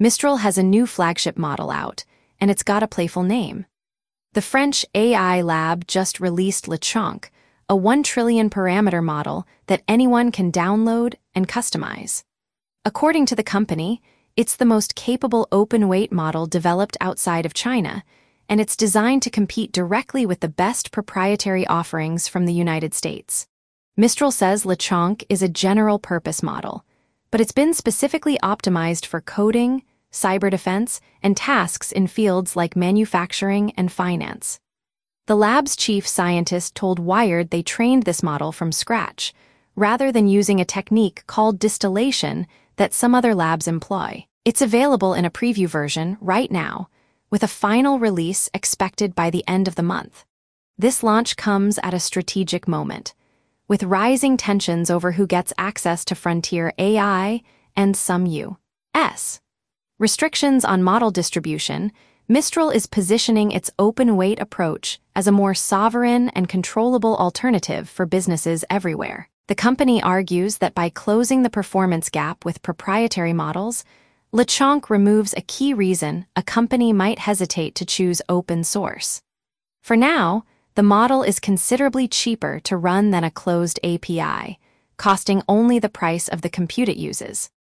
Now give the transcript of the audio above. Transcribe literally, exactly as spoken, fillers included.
Mistral has a new flagship model out, and it's got a playful name. The French A I lab just released LeChonk, a one trillion parameter model that anyone can download and customize. According to the company, it's the most capable open-weight model developed outside of China, and it's designed to compete directly with the best proprietary offerings from the United States. Mistral says LeChonk is a general-purpose model, but it's been specifically optimized for coding, cyber defense, and tasks in fields like manufacturing and finance. The lab's chief scientist told Wired they trained this model from scratch, rather than using a technique called distillation that some other labs employ. It's available in a preview version right now, with a final release expected by the end of the month. This launch comes at a strategic moment, with rising tensions over who gets access to frontier A I and some U S restrictions on model distribution. Mistral is positioning its open-weight approach as a more sovereign and controllable alternative for businesses everywhere. The company argues that by closing the performance gap with proprietary models, LeChonk removes a key reason a company might hesitate to choose open source. For now, the model is considerably cheaper to run than a closed A P I, costing only the price of the compute it uses.